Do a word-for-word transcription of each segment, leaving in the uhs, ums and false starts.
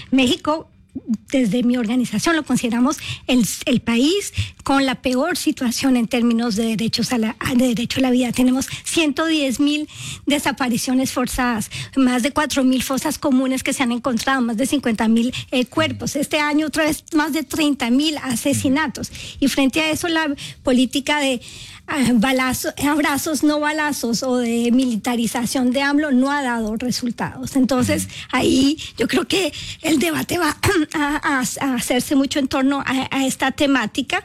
México, desde mi organización, lo consideramos el, el país con la peor situación en términos de derechos a la, de derecho a la vida. Tenemos ciento diez mil desapariciones forzadas, más de cuatro mil fosas comunes que se han encontrado, más de cincuenta mil eh, cuerpos. Este año otra vez más de treinta mil asesinatos. Y frente a eso la política de balazos, abrazos, no balazos, o de militarización de AMLO no ha dado resultados. Entonces, ahí yo creo que el debate va a, a, a hacerse mucho en torno a, a esta temática.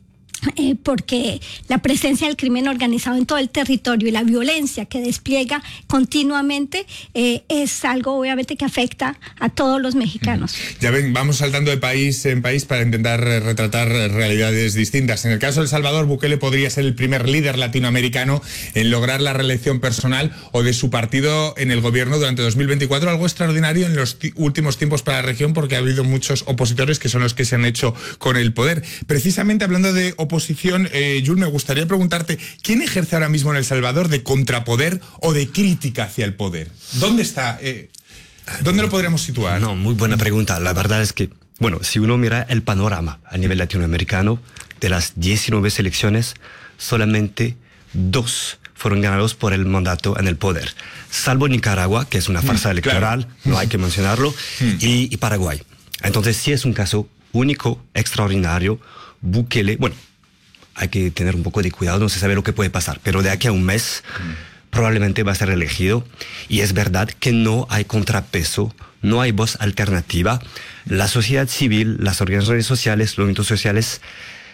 Eh, porque la presencia del crimen organizado en todo el territorio y la violencia que despliega continuamente eh, es algo obviamente que afecta a todos los mexicanos. Ya ven, vamos saltando de país en país para intentar retratar realidades distintas. En el caso de El Salvador, Bukele podría ser el primer líder latinoamericano en lograr la reelección personal o de su partido en el gobierno durante dos mil veinticuatro, algo extraordinario en los últimos tiempos para la región, porque ha habido muchos opositores que son los que se han hecho con el poder. Precisamente hablando de opositores, oposición, eh, Jules, me gustaría preguntarte, ¿quién ejerce ahora mismo en El Salvador de contrapoder o de crítica hacia el poder? ¿Dónde está? Eh, ¿Dónde lo podríamos situar? No, muy buena pregunta. La verdad es que, bueno, si uno mira el panorama a nivel latinoamericano, de las diecinueve elecciones, solamente dos fueron ganados por el mandato en el poder. Salvo Nicaragua, que es una farsa mm, electoral, claro. No hay que mencionarlo, mm. y, y Paraguay. Entonces sí es un caso único, extraordinario. Bukele, bueno, hay que tener un poco de cuidado, no se sabe lo que puede pasar, pero de aquí a un mes mm. probablemente va a ser elegido, y es verdad que no hay contrapeso, no hay voz alternativa. La sociedad civil, las organizaciones sociales, los movimientos sociales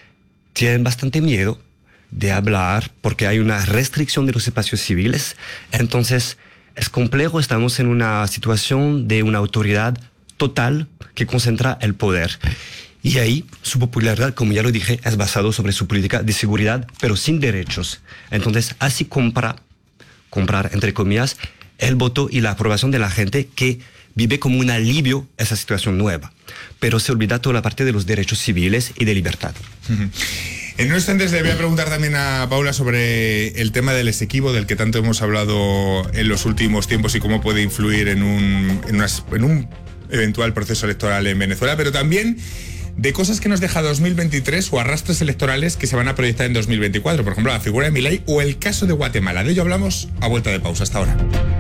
tienen bastante miedo de hablar porque hay una restricción de los espacios civiles. Entonces es complejo, estamos en una situación de una autoridad total que concentra el poder. Y ahí su popularidad, como ya lo dije, es basado sobre su política de seguridad, pero sin derechos. Entonces así compra, comprar, entre comillas, el voto y la aprobación de la gente que vive como un alivio a esa situación nueva. Pero se olvida toda la parte de los derechos civiles y de libertad. Uh-huh. En unos instantes le voy a preguntar también a Paula sobre el tema del Esequibo, del que tanto hemos hablado en los últimos tiempos, y cómo puede influir en un, en una, en un eventual proceso electoral en Venezuela, pero también de cosas que nos deja dos mil veintitrés o arrastres electorales que se van a proyectar en dos mil veinticuatro. Por ejemplo, la figura de Milei o el caso de Guatemala. De ello hablamos a vuelta de pausa. Hasta ahora.